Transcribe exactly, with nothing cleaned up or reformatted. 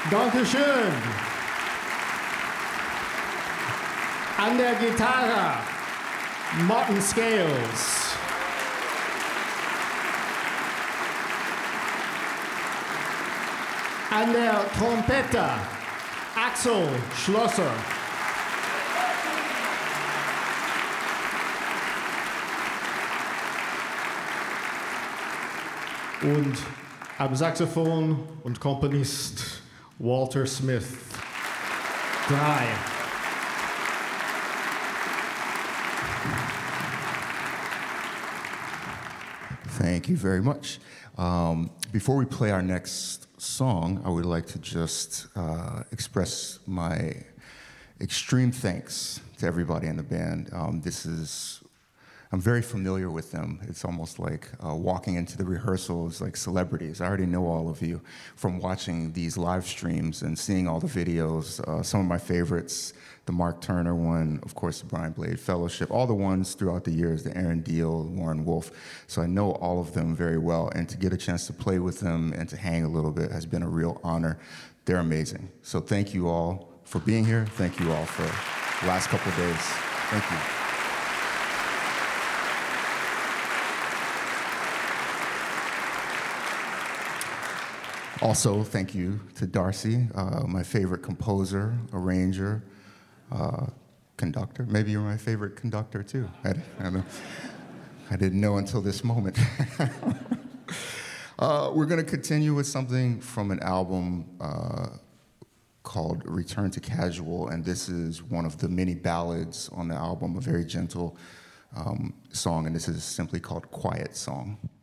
Dankeschön. An der Gitarre, Martin Scales. An der Trompete, Axel Schlosser. Und am Saxophon und Komponist Walter Smith. Drei. Thank you very much. Um, before we play our next song, I would like to just uh, express my extreme thanks to everybody in the band. Um, this is, I'm very familiar with them. It's almost like uh, walking into the rehearsals like celebrities. I already know all of you from watching these live streams and seeing all the videos. Uh, some of my favorites, the Mark Turner one, of course, the Brian Blade Fellowship, all the ones throughout the years, the Aaron Deal, Warren Wolf. So I know all of them very well, and to get a chance to play with them and to hang a little bit has been a real honor. They're amazing. So thank you all for being here. Thank you all for the last couple of days. Thank you. Also, thank you to Darcy, uh, my favorite composer, arranger, uh, conductor. Maybe you're my favorite conductor, too. I, I, don't know. I didn't know until this moment. uh, we're going to continue with something from an album uh, called Return to Casual, and this is one of the many ballads on the album, a very gentle um, song, and this is simply called Quiet Song.